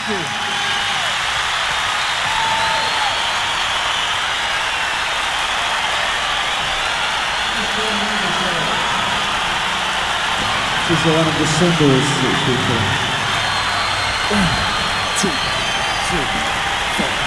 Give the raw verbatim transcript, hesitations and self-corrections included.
Thank you. This is one of the symbols, people. One, two, three, four.